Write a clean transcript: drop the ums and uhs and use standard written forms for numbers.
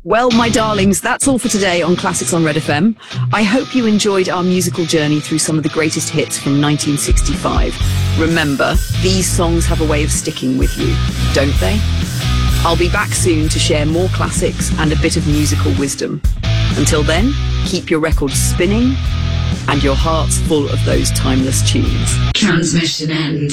Well, my darlings, that's all for today on Classics on Red FM. I hope you enjoyed our musical journey through some of the greatest hits from 1965. Remember, these songs have a way of sticking with you, don't they? I'll be back soon to share more classics and a bit of musical wisdom. Until then, keep your records spinning and your hearts full of those timeless tunes. Transmission end.